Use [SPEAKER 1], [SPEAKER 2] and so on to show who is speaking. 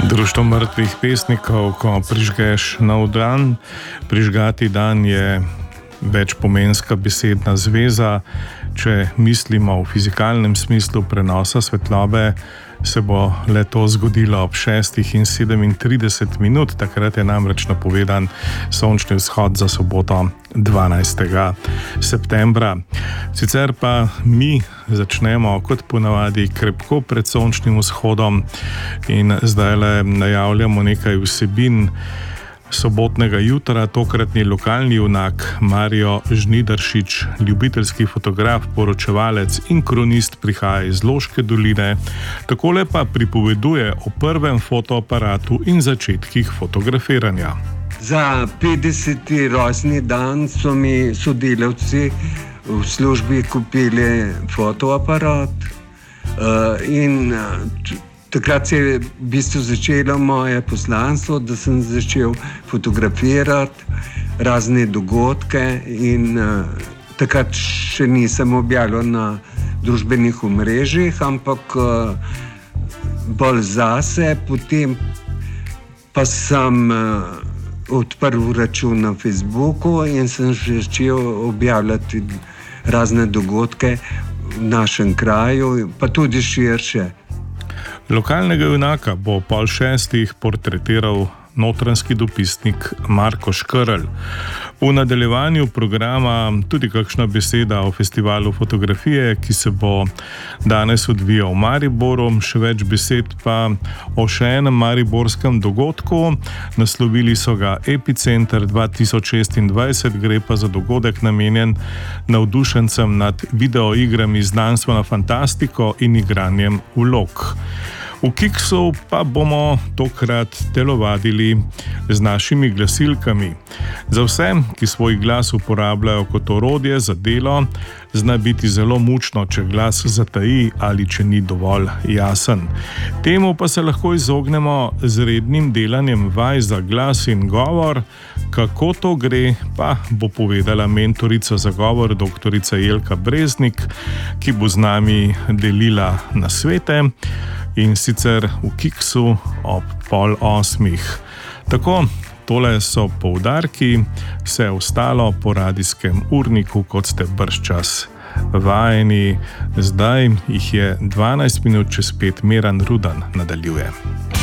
[SPEAKER 1] Društvo mrtvih pesnikov, ko prižgeš nov dan, prižgati dan je večpomenska besedna zveza. Če mislimo v fizikalnem smislu prenosa svetlobe, se bo le to zgodilo ob 6:37, takrat je namreč napovedan sončni vzhod za soboto 12. septembra. Sicer pa mi začnemo kot ponavadi krepko pred sončnim vzhodom in zdajle najavljamo nekaj vsebin sobotnega jutra. Tokratni lokalni junak Mario Žnidaršič, ljubiteljski fotograf, poročevalec in kronist, prihaja iz Loške doline. Takole pa pripoveduje o prvem fotoaparatu in začetkih fotografiranja.
[SPEAKER 2] Za 50. rojstni dan so mi sodelavci v službi kupili fotoaparat in takrat se je v bistvu začelo moje poslanstvo, da sem začel fotografirati razne dogodke in takrat še nisem objavljal na družbenih omrežjih, ampak bolj zase. Potem pa sem odprl račun na Facebooku in sem začel objavljati razne dogodke v našem kraju, pa tudi širše.
[SPEAKER 1] Lokalnega junaka bo 5:30 portretiral notranjski dopisnik Marko Škrlj. V nadaljevanju programa tudi kakšna beseda o festivalu fotografije, ki se bo danes odvijal v Mariboru, še več besed pa o še enem mariborskem dogodku. Naslovili so ga Epicenter 2026, gre pa za dogodek namenjen navdušencem nad videoigrami, znanstveno fantastiko in igranjem vlog. V Kiksu pa bomo tokrat telovadili z našimi glasilkami. Za vse, ki svoj glas uporabljajo kot orodje za delo, zna biti zelo mučno, če glas zataji ali če ni dovolj jasen. Temu pa se lahko izognemo z rednim delanjem vaj za glas in govor. Kako to gre, pa bo povedala mentorica za govor, doktorica Jelka Breznik, ki bo z nami delila nasvete. In sicer v Kiksu ob 7:30. Tako, tole so poudarki, vse ostalo po radijskem urniku, kot ste bržčas vajeni. Zdaj jih je 12 minut čez 5, Miran Rudan nadaljuje.